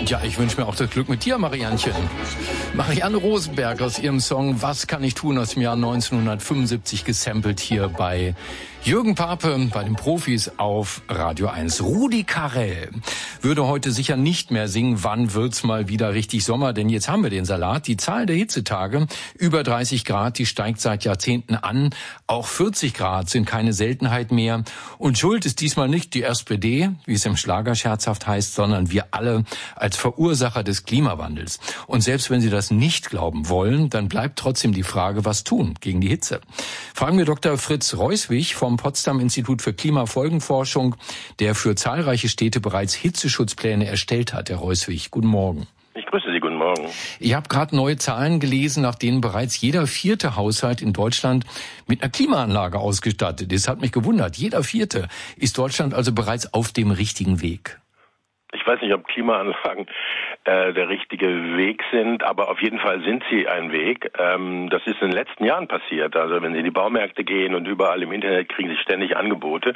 Ja, ich wünsche mir auch das Glück mit dir, Mariannchen. Marianne Rosenberg aus ihrem Song Was kann ich tun aus dem Jahr 1975 gesampelt hier bei Jürgen Pape, bei den Profis auf Radio 1. Rudi Carrell würde heute sicher nicht mehr singen, wann wird's mal wieder richtig Sommer, denn jetzt haben wir den Salat. Die Zahl der Hitzetage, über 30 Grad, die steigt seit Jahrzehnten an. Auch 40 Grad sind keine Seltenheit mehr. Und schuld ist diesmal nicht die SPD, wie es im Schlager scherzhaft heißt, sondern wir alle als Verursacher des Klimawandels. Und selbst wenn Sie das nicht glauben wollen, dann bleibt trotzdem die Frage, was tun gegen die Hitze. Fragen wir Dr. Fritz Reuswig vom Potsdam Institut für Klimafolgenforschung, der für zahlreiche Städte bereits Hitzeschutzpläne erstellt hat. Herr Reuswig, guten Morgen. Ich grüße Sie, guten Morgen. Ich habe gerade neue Zahlen gelesen, nach denen bereits jeder 4. Haushalt in Deutschland mit einer Klimaanlage ausgestattet ist. Hat mich gewundert. Jeder 4. Ist Deutschland also bereits auf dem richtigen Weg? Ich weiß nicht, ob Klimaanlagen der richtige Weg sind, aber auf jeden Fall sind sie ein Weg. Das ist in den letzten Jahren passiert. Also wenn Sie in die Baumärkte gehen und überall im Internet kriegen Sie ständig Angebote.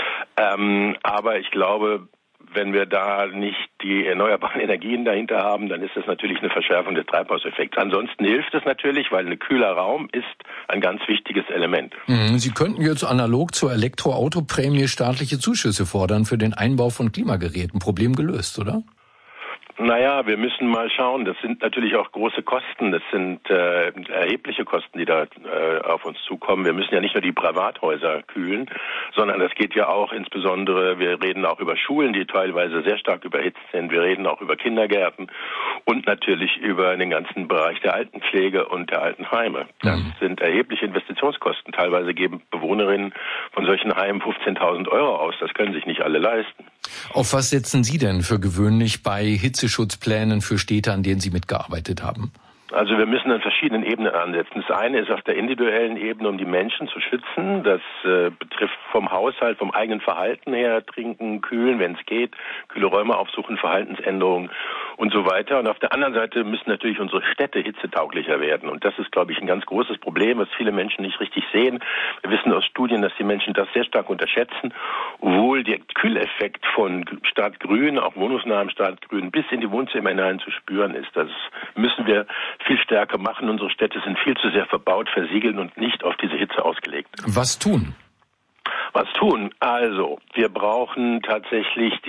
Aber ich glaube, wenn wir da nicht die erneuerbaren Energien dahinter haben, dann ist das natürlich eine Verschärfung des Treibhauseffekts. Ansonsten hilft es natürlich, weil ein kühler Raum ist ein ganz wichtiges Element. Sie könnten jetzt analog zur Elektroautoprämie staatliche Zuschüsse fordern für den Einbau von Klimageräten. Problem gelöst, oder? Naja, wir müssen mal schauen. Das sind natürlich auch große Kosten. Das sind erhebliche Kosten, die da auf uns zukommen. Wir müssen ja nicht nur die Privathäuser kühlen, sondern das geht ja auch insbesondere, wir reden auch über Schulen, die teilweise sehr stark überhitzt sind. Wir reden auch über Kindergärten und natürlich über den ganzen Bereich der Altenpflege und der Altenheime. Das sind erhebliche Investitionskosten. Teilweise geben Bewohnerinnen von solchen Heimen 15.000 Euro aus. Das können sich nicht alle leisten. Auf was setzen Sie denn für gewöhnlich bei Hitzeschutzplänen für Städte, an denen Sie mitgearbeitet haben? Also wir müssen an verschiedenen Ebenen ansetzen. Das eine ist auf der individuellen Ebene, um die Menschen zu schützen. Das betrifft vom Haushalt, vom eigenen Verhalten her, trinken, kühlen, wenn es geht, kühle Räume aufsuchen, Verhaltensänderungen und so weiter. Und auf der anderen Seite müssen natürlich unsere Städte hitzetauglicher werden. Und das ist, glaube ich, ein ganz großes Problem, was viele Menschen nicht richtig sehen. Wir wissen aus Studien, dass die Menschen das sehr stark unterschätzen, obwohl der Kühleffekt von Stadtgrün, auch wohnungsnahem Stadtgrün, bis in die Wohnzimmer hinein zu spüren ist. Das müssen wir viel stärker machen. Unsere Städte sind viel zu sehr verbaut, versiegelt und nicht auf diese Hitze ausgelegt. Was tun? Was tun? Also, wir brauchen tatsächlich